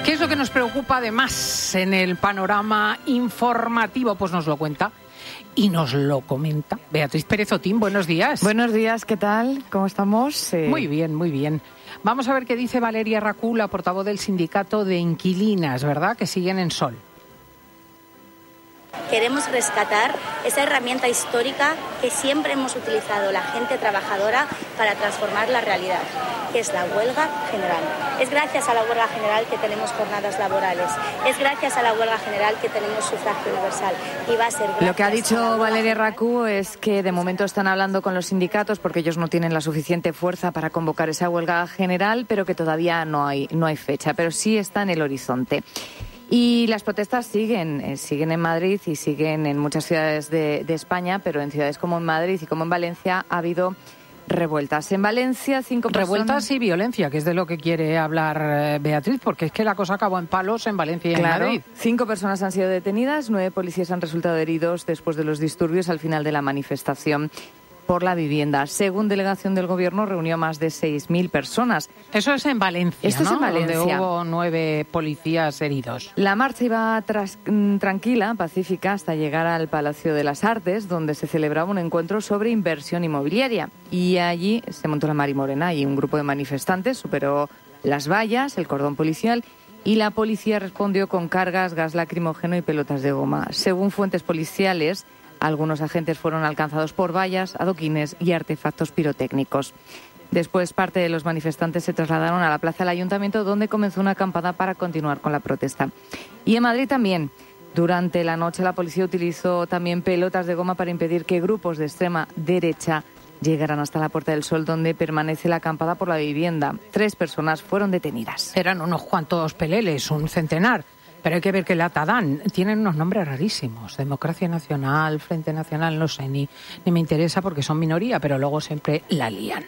¿Qué es lo que nos preocupa además en el panorama informativo? Pues nos lo cuenta y nos lo comenta Beatriz Pérez Otín. Buenos días. Buenos días, ¿qué tal? ¿Cómo estamos? Muy bien, muy bien. Vamos a ver qué dice Valeria Racú, la portavoz del sindicato de inquilinas, ¿verdad?, que siguen en Sol. Queremos rescatar esa herramienta histórica que siempre hemos utilizado la gente trabajadora para transformar la realidad, que es la huelga general. Es gracias a la huelga general que tenemos jornadas laborales, es gracias a la huelga general que tenemos sufragio universal y va a ser gracias. Lo que ha dicho Valeria Racú es que de momento están hablando con los sindicatos porque ellos no tienen la suficiente fuerza para convocar esa huelga general, pero que todavía no hay fecha, pero sí está en el horizonte. Y las protestas siguen en Madrid y siguen en muchas ciudades de España, pero en ciudades como en Madrid y como en Valencia ha habido revueltas. En Valencia, 5 personas... Revueltas y violencia, que es de lo que quiere hablar Beatriz, porque es que la cosa acabó en palos en Valencia y en Madrid. 5 personas han sido detenidas, 9 policías han resultado heridos después de los disturbios al final de la manifestación por la vivienda. Según delegación del Gobierno, reunió más de 6.000 personas. Eso es en Valencia, Esto ¿no? Es en Valencia. Donde hubo 9 policías heridos. La marcha iba tranquila, pacífica, hasta llegar al Palacio de las Artes, donde se celebraba un encuentro sobre inversión inmobiliaria. Y allí se montó la marimorena y un grupo de manifestantes superó las vallas, el cordón policial, y la policía respondió con cargas, gas lacrimógeno y pelotas de goma. Según fuentes policiales, algunos agentes fueron alcanzados por vallas, adoquines y artefactos pirotécnicos. Después, parte de los manifestantes se trasladaron a la plaza del Ayuntamiento, donde comenzó una acampada para continuar con la protesta. Y en Madrid también. Durante la noche, la policía utilizó también pelotas de goma para impedir que grupos de extrema derecha llegaran hasta la Puerta del Sol, donde permanece la acampada por la vivienda. 3 personas fueron detenidas. Eran unos cuantos peleles, un centenar. Pero hay que ver que lata dan. Tienen unos nombres rarísimos. Democracia Nacional, Frente Nacional, no sé, ni me interesa porque son minoría, pero luego siempre la lían.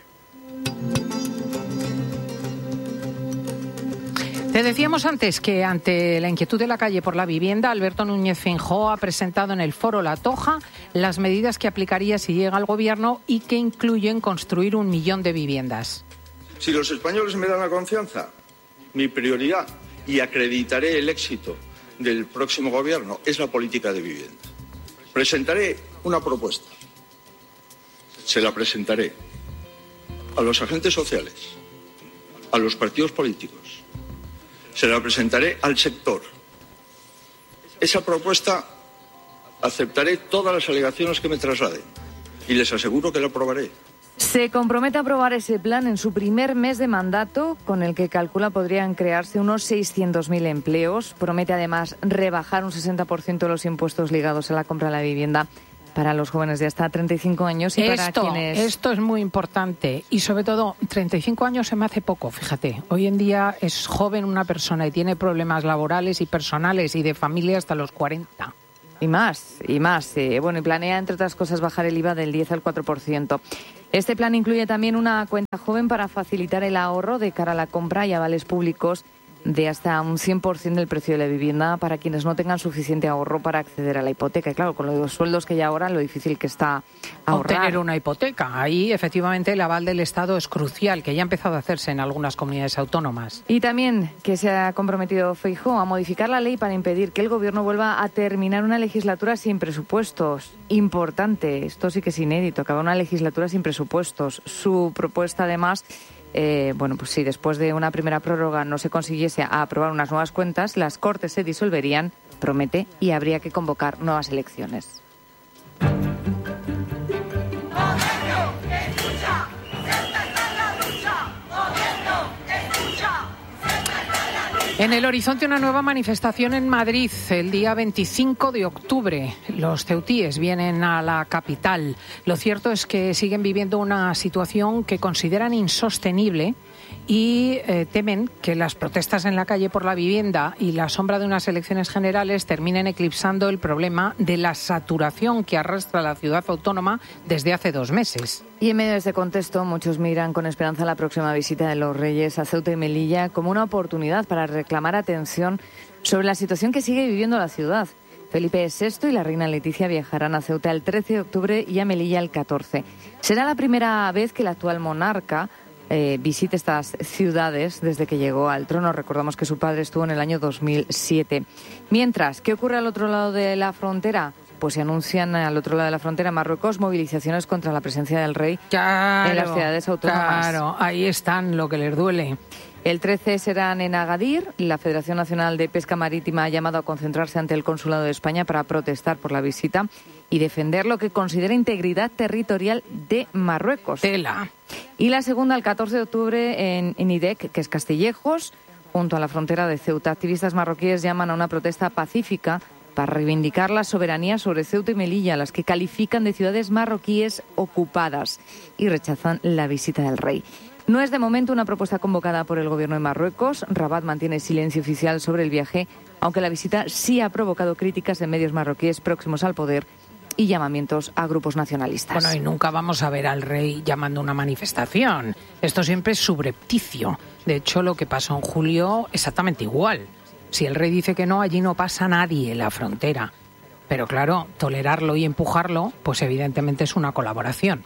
Te decíamos antes que ante la inquietud de la calle por la vivienda, Alberto Núñez Feijóo ha presentado en el foro La Toja las medidas que aplicaría si llega al gobierno y que incluyen construir 1 millón de viviendas. Si los españoles me dan la confianza, mi prioridad, y acreditaré el éxito del próximo gobierno, es la política de vivienda. Presentaré una propuesta. Se la presentaré a los agentes sociales, a los partidos políticos. Se la presentaré al sector. Esa propuesta aceptaré todas las alegaciones que me trasladen y les aseguro que la aprobaré. Se compromete a aprobar ese plan en su primer mes de mandato, con el que calcula podrían crearse unos 600.000 empleos. Promete además rebajar un 60% los impuestos ligados a la compra de la vivienda para los jóvenes de hasta 35 años y para quienes... Esto es muy importante y sobre todo 35 años se me hace poco, fíjate. Hoy en día es joven una persona y tiene problemas laborales y personales y de familia hasta los 40. Y más. Bueno, y planea, entre otras cosas, bajar el IVA del 10 al 4%. Este plan incluye también una cuenta joven para facilitar el ahorro de cara a la compra y avales públicos de hasta un 100% del precio de la vivienda para quienes no tengan suficiente ahorro para acceder a la hipoteca. Y claro, con los sueldos que hay ahora, lo difícil que está ahorrar. Obtener una hipoteca. Ahí, efectivamente, el aval del Estado es crucial, que ya ha empezado a hacerse en algunas comunidades autónomas. Y también que se ha comprometido Feijóo a modificar la ley para impedir que el Gobierno vuelva a terminar una legislatura sin presupuestos. Importante, esto sí que es inédito, acabar una legislatura sin presupuestos. Su propuesta, además... pues si después de una primera prórroga no se consiguiese aprobar unas nuevas cuentas, las Cortes se disolverían, promete, y habría que convocar nuevas elecciones. En el horizonte una nueva manifestación en Madrid el día 25 de octubre. Los ceutíes vienen a la capital. Lo cierto es que siguen viviendo una situación que consideran insostenible y temen que las protestas en la calle por la vivienda y la sombra de unas elecciones generales terminen eclipsando el problema de la saturación que arrastra la ciudad autónoma desde hace 2 meses. Y en medio de este contexto, muchos miran con esperanza la próxima visita de los Reyes a Ceuta y Melilla como una oportunidad para reclamar atención sobre la situación que sigue viviendo la ciudad. Felipe VI y la reina Leticia viajarán a Ceuta el 13 de octubre y a Melilla el 14. Será la primera vez que el actual monarca visite estas ciudades desde que llegó al trono. Recordamos que su padre estuvo en el año 2007. Mientras, ¿qué ocurre al otro lado de la frontera? Pues se anuncian al otro lado de la frontera, Marruecos, movilizaciones contra la presencia del rey en las ciudades autónomas. Claro, ahí están, lo que les duele. El 13 serán en Agadir. La Federación Nacional de Pesca Marítima ha llamado a concentrarse ante el Consulado de España para protestar por la visita y defender lo que considera integridad territorial de Marruecos. Tela. Y la segunda, el 14 de octubre, en Idek, que es Castillejos, junto a la frontera de Ceuta. Activistas marroquíes llaman a una protesta pacífica para reivindicar la soberanía sobre Ceuta y Melilla, las que califican de ciudades marroquíes ocupadas, y rechazan la visita del rey. No es de momento una propuesta convocada por el gobierno de Marruecos. Rabat mantiene silencio oficial sobre el viaje, aunque la visita sí ha provocado críticas en medios marroquíes próximos al poder y llamamientos a grupos nacionalistas. Bueno, y nunca vamos a ver al rey llamando a una manifestación. Esto siempre es subrepticio. De hecho, lo que pasó en julio, exactamente igual. Si el rey dice que no, allí no pasa nadie en la frontera. Pero claro, tolerarlo y empujarlo, pues evidentemente es una colaboración.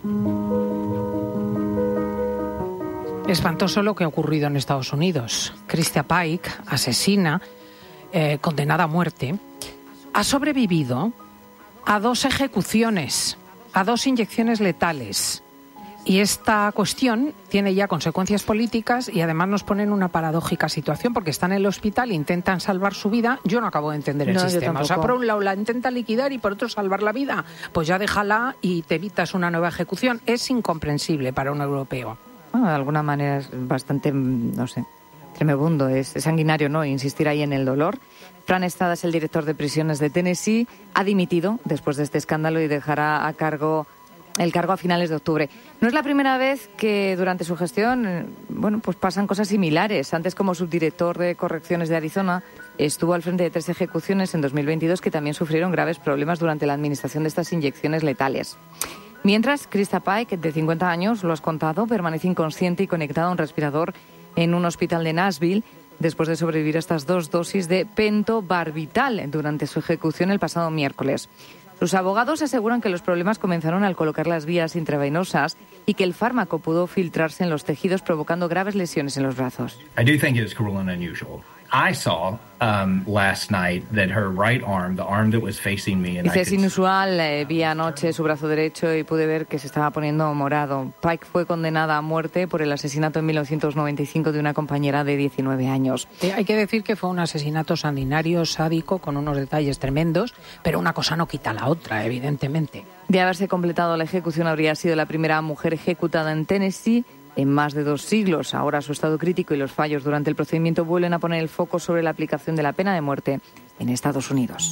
Espantoso lo que ha ocurrido en Estados Unidos. Christia Pike, asesina, condenada a muerte, ha sobrevivido a 2 ejecuciones, a 2 inyecciones letales. Y esta cuestión tiene ya consecuencias políticas y además nos pone en una paradójica situación porque están en el hospital, intentan salvar su vida. Yo no acabo de entender el sistema. O sea, por un lado la intenta liquidar y por otro salvar la vida. Pues ya déjala y te evitas una nueva ejecución. Es incomprensible para un europeo. Bueno, de alguna manera es bastante, no sé, tremebundo, es sanguinario, ¿no? Insistir ahí en el dolor. Fran Estrada es el director de prisiones de Tennessee, ha dimitido después de este escándalo y dejará el cargo a finales de octubre. No es la primera vez que durante su gestión, pues pasan cosas similares. Antes, como subdirector de correcciones de Arizona, estuvo al frente de 3 ejecuciones en 2022 que también sufrieron graves problemas durante la administración de estas inyecciones letales. Mientras, Christia Pike, de 50 años, lo has contado, permanece inconsciente y conectado a un respirador en un hospital de Nashville después de sobrevivir a estas 2 dosis de pentobarbital durante su ejecución el pasado miércoles. Sus abogados aseguran que los problemas comenzaron al colocar las vías intravenosas y que el fármaco pudo filtrarse en los tejidos provocando graves lesiones en los brazos. I do think it is cruel and unusual. I saw last night that her right arm, the arm that was facing me, and dice, es inusual, vi anoche su brazo derecho y pude ver que se estaba poniendo morado. Pike fue condenada a muerte por el asesinato en 1995 de una compañera de 19 años. Hay que decir que fue un asesinato sanguinario, sádico, con unos detalles tremendos, pero una cosa no quita la otra, evidentemente. De haberse completado la ejecución, habría sido la primera mujer ejecutada en Tennessee en más de 2 siglos. Ahora su estado crítico y los fallos durante el procedimiento vuelven a poner el foco sobre la aplicación de la pena de muerte en Estados Unidos.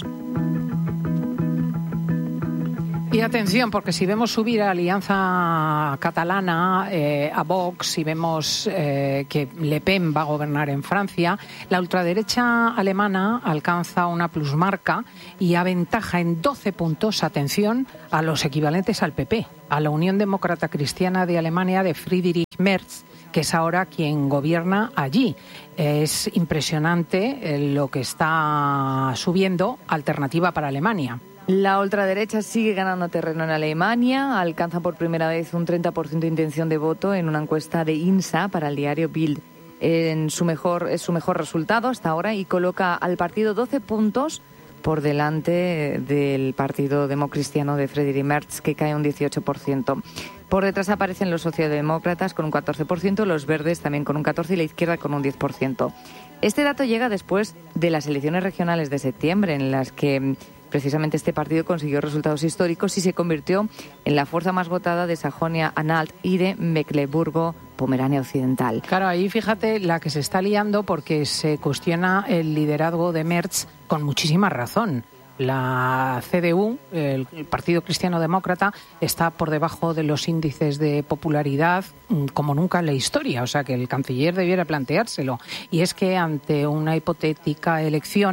Y atención, porque si vemos subir a Alianza Catalana, a Vox, si vemos que Le Pen va a gobernar en Francia, la ultraderecha alemana alcanza una plusmarca y aventaja en 12 puntos, atención, a los equivalentes al PP, a la Unión Demócrata Cristiana de Alemania de Friedrich Merz, que es ahora quien gobierna allí. Es impresionante lo que está subiendo Alternativa para Alemania. La ultraderecha sigue ganando terreno en Alemania, alcanza por primera vez un 30% de intención de voto en una encuesta de INSA para el diario Bild. Es su mejor resultado hasta ahora y coloca al partido 12 puntos por delante del Partido Democristiano de Friedrich Merz, que cae un 18%. Por detrás aparecen los socialdemócratas con un 14%, los verdes también con un 14% y la izquierda con un 10%. Este dato llega después de las elecciones regionales de septiembre, en las que precisamente este partido consiguió resultados históricos y se convirtió en la fuerza más votada de Sajonia-Anhalt y de Mecklemburgo-Pomerania Occidental. Claro, ahí fíjate la que se está liando porque se cuestiona el liderazgo de Merz con muchísima razón. La CDU, el Partido Cristiano Demócrata, está por debajo de los índices de popularidad como nunca en la historia. O sea, que el canciller debiera planteárselo. Y es que ante una hipotética elección,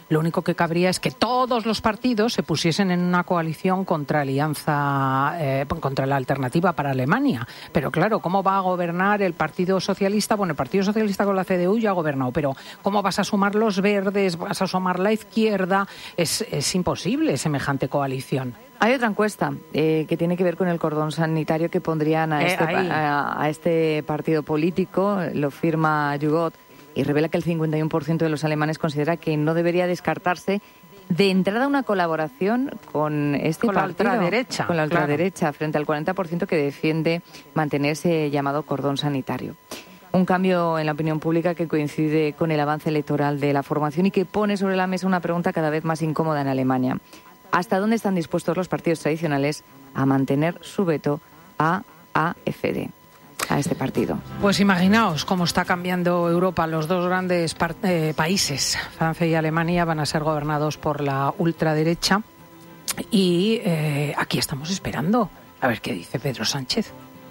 Lo único que cabría es que todos los partidos se pusiesen en una coalición contra contra la Alternativa para Alemania. Pero claro, ¿cómo va a gobernar el Partido Socialista? Bueno, el Partido Socialista con la CDU ya ha gobernado, pero ¿cómo vas a sumar los verdes? ¿Vas a sumar la izquierda? Es imposible semejante coalición. Hay otra encuesta que tiene que ver con el cordón sanitario que pondrían a este partido político. Lo firma YouGov y revela que el 51% de los alemanes considera que no debería descartarse de entrada una colaboración con este partido, con la ultraderecha, frente al 40% que defiende mantener ese llamado cordón sanitario. Un cambio en la opinión pública que coincide con el avance electoral de la formación y que pone sobre la mesa una pregunta cada vez más incómoda en Alemania. ¿Hasta dónde están dispuestos los partidos tradicionales a mantener su veto a AfD, a este partido? Pues imaginaos cómo está cambiando Europa. Los dos grandes países, Francia y Alemania, van a ser gobernados por la ultraderecha y aquí estamos esperando a ver qué dice Pedro Sánchez.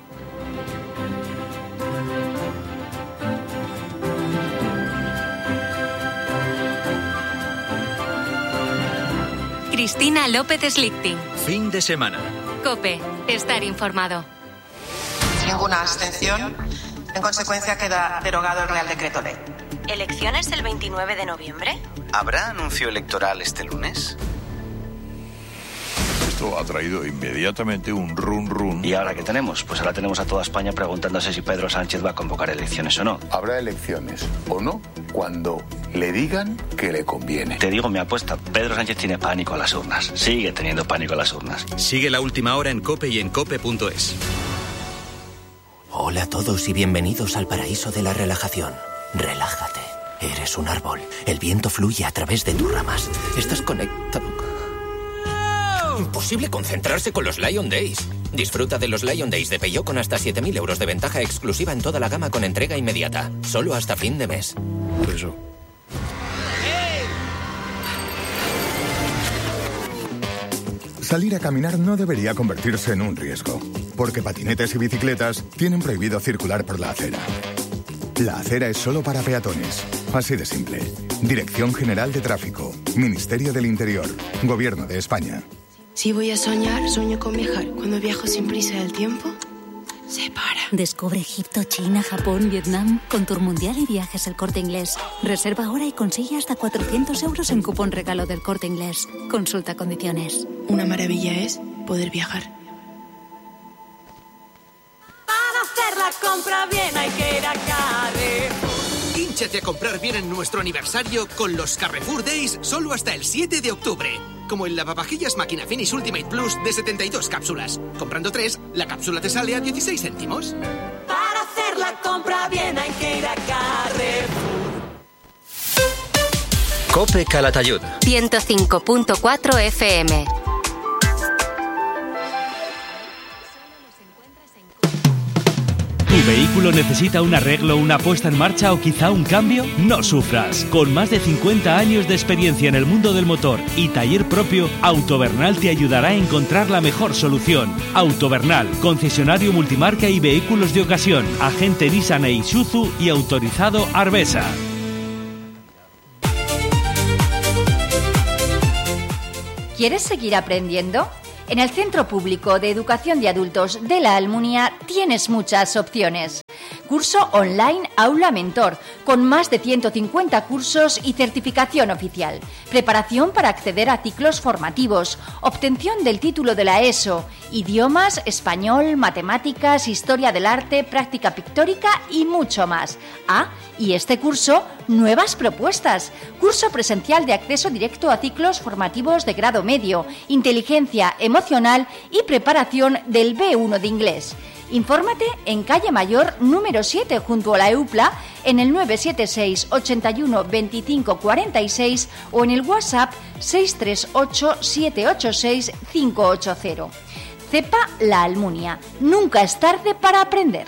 Cristina López Slichting. Fin de semana. COPE. Estar informado. Ninguna abstención. En consecuencia, queda derogado el Real Decreto Ley. ¿Elecciones el 29 de noviembre? ¿Habrá anuncio electoral este lunes? Esto ha traído inmediatamente un run. ¿Y ahora qué tenemos? Pues ahora tenemos a toda España preguntándose si Pedro Sánchez va a convocar elecciones o no. Habrá elecciones o no cuando le digan que le conviene. Te digo mi apuesta, Pedro Sánchez tiene pánico a las urnas. Sigue teniendo pánico a las urnas. Sigue La Última Hora en COPE y en COPE.es. Hola a todos y bienvenidos al paraíso de la relajación. Relájate. Eres un árbol. El viento fluye a través de tus ramas. Estás conectado. Imposible concentrarse con los Lion Days. Disfruta de los Lion Days de Peugeot con hasta 7.000 euros de ventaja exclusiva en toda la gama con entrega inmediata. Solo hasta fin de mes. Eso. Salir a caminar no debería convertirse en un riesgo, porque patinetes y bicicletas tienen prohibido circular por la acera. La acera es solo para peatones. Así de simple. Dirección General de Tráfico, Ministerio del Interior, Gobierno de España. Si voy a soñar, sueño con viajar. Cuando viajo sin prisa del tiempo, se para. Descubre Egipto, China, Japón, Vietnam con Tour Mundial y Viajes El Corte Inglés. Reserva ahora y consigue hasta 400 euros en cupón regalo del Corte Inglés. Consulta condiciones. Una maravilla es poder viajar. Para hacer la compra bien hay que ir a Carrefour. Hínchate a comprar bien en nuestro aniversario con los Carrefour Days solo hasta el 7 de octubre. Como el lavavajillas Máquina Finish Ultimate Plus de 72 cápsulas. Comprando 3, la cápsula te sale a 16 céntimos. Para hacer la compra bien hay que ir a Carrefour. COPE Calatayud. 105.4 FM. ¿Tu vehículo necesita un arreglo, una puesta en marcha o quizá un cambio? No sufras. Con más de 50 años de experiencia en el mundo del motor y taller propio, Autovernal te ayudará a encontrar la mejor solución. Autovernal, concesionario multimarca y vehículos de ocasión, agente Nissan e Isuzu y autorizado Arbesa. ¿Quieres seguir aprendiendo? En el Centro Público de Educación de Adultos de la Almunia tienes muchas opciones. Curso online Aula Mentor, con más de 150 cursos y certificación oficial. Preparación para acceder a ciclos formativos. Obtención del título de la ESO. Idiomas, español, matemáticas, historia del arte, práctica pictórica y mucho más. Y este curso, nuevas propuestas. Curso presencial de acceso directo a ciclos formativos de grado medio, inteligencia emocional y preparación del B1 de inglés. Infórmate en Calle Mayor número 7 junto a la EUPLA en el 976 81 25 46 o en el WhatsApp 638 786 580. CEPA La Almunia. Nunca es tarde para aprender.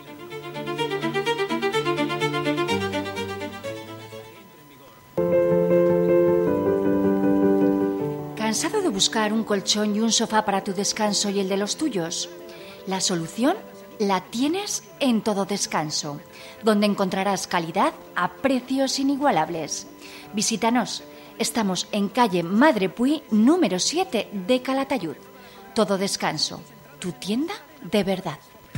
¿Cansado de buscar un colchón y un sofá para tu descanso y el de los tuyos? La solución la tienes en Todo Descanso, donde encontrarás calidad a precios inigualables. Visítanos. Estamos en calle Madre Puy, número 7 de Calatayud. Todo Descanso, tu tienda de verdad.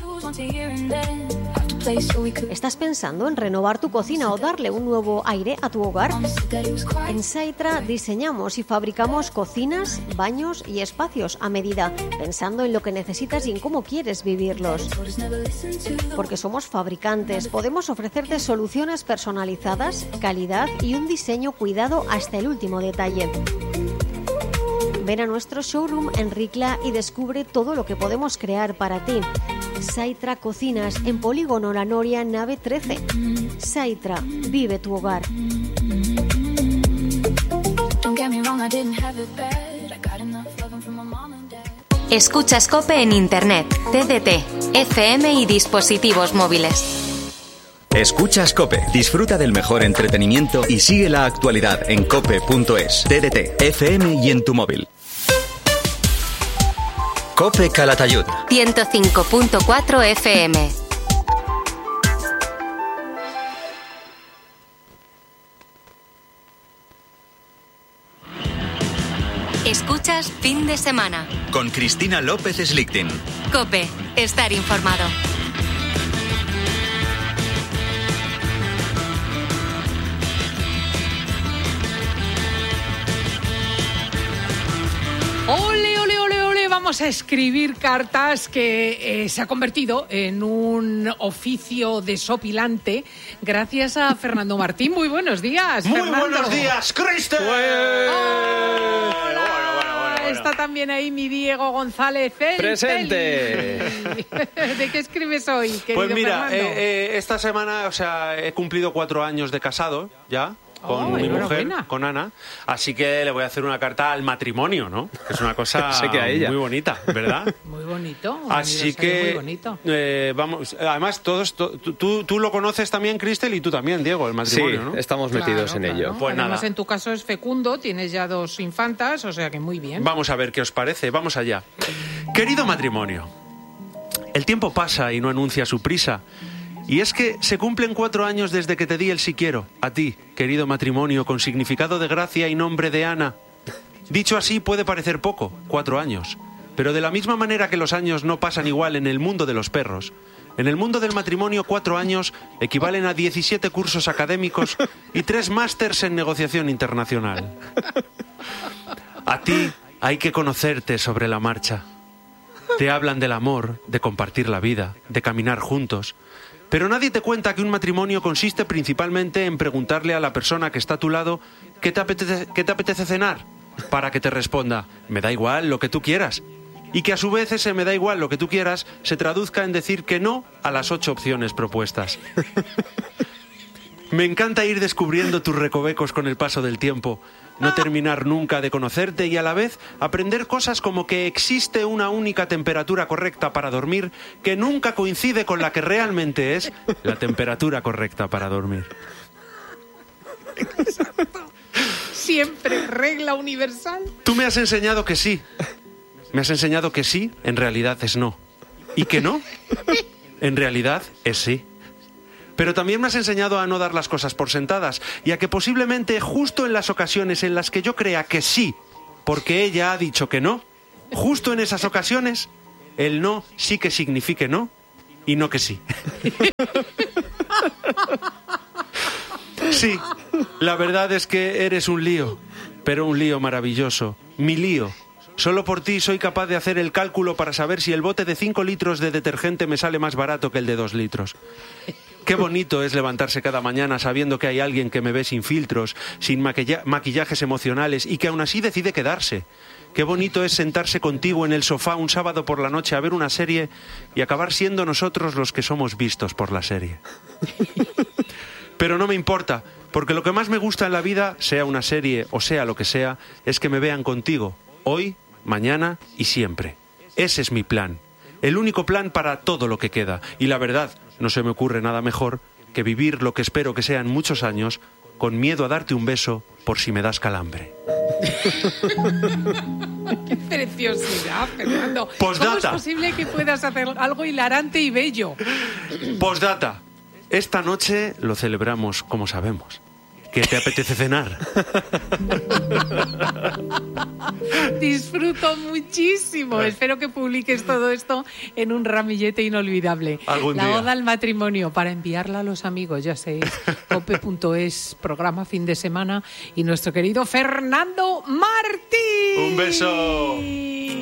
¿Estás pensando en renovar tu cocina o darle un nuevo aire a tu hogar? En Saitra diseñamos y fabricamos cocinas, baños y espacios a medida, pensando en lo que necesitas y en cómo quieres vivirlos. Porque somos fabricantes, podemos ofrecerte soluciones personalizadas, calidad y un diseño cuidado hasta el último detalle. Ven a nuestro showroom en Ricla y descubre todo lo que podemos crear para ti. Saitra Cocinas, en Polígono La Noria, nave 13. Saitra, vive tu hogar. Escuchas COPE en Internet, TDT, FM y dispositivos móviles. Escuchas COPE. Disfruta del mejor entretenimiento y sigue la actualidad en cope.es, TDT, FM y en tu móvil. COPE Calatayud 105.4 FM. Escuchas Fin de Semana con Cristina López Slichting. COPE, estar informado. ¡Ole, ole, ole, ole! Vamos a escribir cartas que se ha convertido en un oficio desopilante gracias a Fernando Martín. Muy buenos días, Muy Fernando. buenos días, Cristian. Está también ahí mi Diego González. Presente. ¿De qué escribes hoy, querido Pues mira, Fernando? esta semana, he cumplido 4 años de casado ya. Con mi mujer, con Ana. Así que le voy a hacer una carta al matrimonio, ¿no? Que es una cosa Sé que a ella. muy bonita, ¿verdad? Muy bonito. Así que, muy bonito. vamos, además, tú lo conoces también, Cristel, y tú también, Diego, el matrimonio, Sí, ¿no? estamos metidos en ello. Pues Además, nada. en tu caso es fecundo, tienes ya 2 infantas, o sea que muy bien. Vamos a ver qué os parece, vamos allá. Querido matrimonio, el tiempo pasa y no anuncia su prisa. Y es que se cumplen 4 años desde que te di el sí quiero, a ti, querido matrimonio, con significado de gracia y nombre de Ana. Dicho así puede parecer poco, 4 años, pero de la misma manera que los años no pasan igual en el mundo de los perros, en el mundo del matrimonio 4 años equivalen a 17 cursos académicos y 3 másters en negociación internacional. A ti hay que conocerte sobre la marcha. Te hablan del amor, de compartir la vida, de caminar juntos. Pero nadie te cuenta que un matrimonio consiste principalmente en preguntarle a la persona que está a tu lado ¿qué te apetece cenar? Para que te responda, me da igual lo que tú quieras. Y que a su vez ese me da igual lo que tú quieras se traduzca en decir que no a las 8 opciones propuestas. Me encanta ir descubriendo tus recovecos con el paso del tiempo, no terminar nunca de conocerte y a la vez aprender cosas como que existe una única temperatura correcta para dormir que nunca coincide con la que realmente es la temperatura correcta para dormir. Siempre regla universal. Tú me has enseñado que sí. Me has enseñado que sí, en realidad es no. Y que no, en realidad es sí. Pero también me has enseñado a no dar las cosas por sentadas y a que posiblemente justo en las ocasiones en las que yo crea que sí, porque ella ha dicho que no, justo en esas ocasiones, el no sí que signifique no y no que sí. Sí, la verdad es que eres un lío, pero un lío maravilloso, mi lío. Solo por ti soy capaz de hacer el cálculo para saber si el bote de 5 litros de detergente me sale más barato que el de 2 litros. Qué bonito es levantarse cada mañana sabiendo que hay alguien que me ve sin filtros, sin maquillajes emocionales y que aún así decide quedarse. Qué bonito es sentarse contigo en el sofá un sábado por la noche a ver una serie y acabar siendo nosotros los que somos vistos por la serie. Pero no me importa, porque lo que más me gusta en la vida, sea una serie o sea lo que sea, es que me vean contigo, hoy, mañana y siempre. Ese es mi plan. El único plan para todo lo que queda. Y la verdad, no se me ocurre nada mejor que vivir lo que espero que sean muchos años, con miedo a darte un beso por si me das calambre. ¡Qué preciosidad, Fernando! Postdata. ¿Cómo es posible que puedas hacer algo hilarante y bello? Postdata. Esta noche lo celebramos como sabemos. ¿Qué te apetece cenar? Disfruto muchísimo. Espero que publiques todo esto en un ramillete inolvidable. Algún La día. oda al matrimonio, para enviarla a los amigos, ya sabéis, cope.es, programa fin de semana, y nuestro querido Fernando Martín. Un beso.